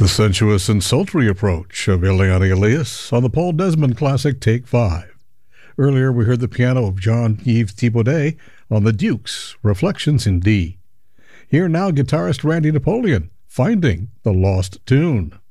The sensuous and sultry approach of Eliane Elias on the Paul Desmond classic Take 5. Earlier we heard the piano of Jean-Yves Thibaudet on the Dukes, Reflections in D. Here now guitarist Randy Napoleon, Finding the Lost Tune.